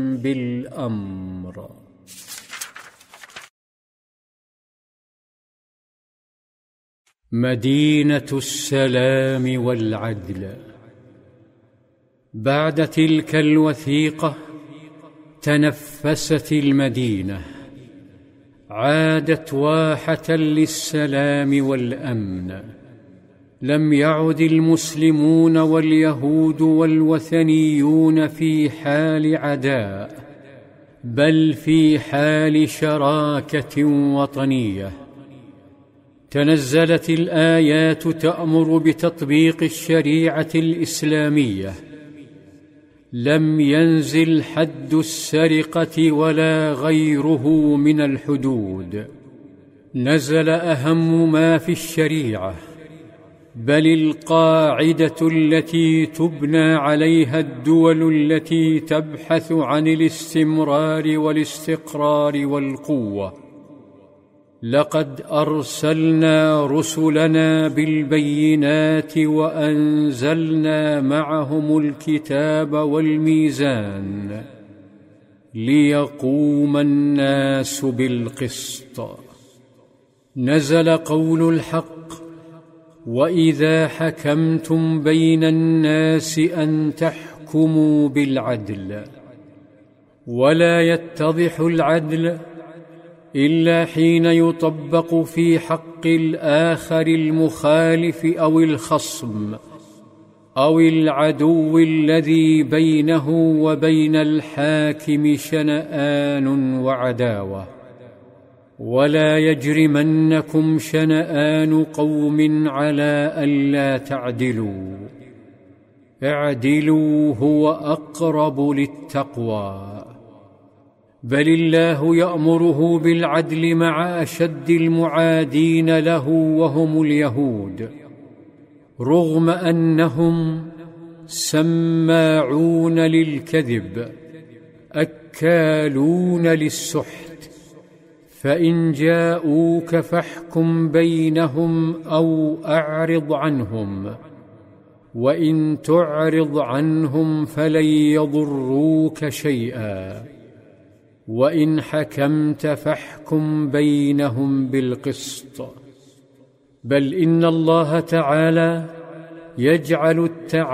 بالأمر. مدينة السلام والعدل. بعد تلك الوثيقة تنفست المدينة، عادت واحة للسلام والأمن. لم يعد المسلمون واليهود والوثنيون في حال عداء، بل في حال شراكة وطنية. تنزلت الآيات تأمر بتطبيق الشريعة الإسلامية. لم ينزل حد السرقة ولا غيره من الحدود، نزل أهم ما في الشريعة، بل القاعدة التي تبنى عليها الدول التي تبحث عن الاستمرار والاستقرار والقوة. لقد أرسلنا رسلنا بالبينات وأنزلنا معهم الكتاب والميزان ليقوم الناس بالقسط. نزل قول الحق: وإذا حكمتم بين الناس أن تحكموا بالعدل. ولا يتضح العدل إلا حين يطبق في حق الآخر المخالف أو الخصم أو العدو الذي بينه وبين الحاكم شنآن وعداوة. ولا يجرمنكم شنآن قوم على ألا تعدلوا، اعدلوا هو أقرب للتقوى. بل الله يأمره بالعدل مع أشد المعادين له وهم اليهود، رغم أنهم سماعون للكذب أكالون للسحت. فإن جاءوك فاحكم بينهم أو أعرض عنهم، وإن تعرض عنهم فلن يضروك شيئا، وإن حكمت فاحكم بينهم بالقسط. بل إن الله تعالى يجعل التعامل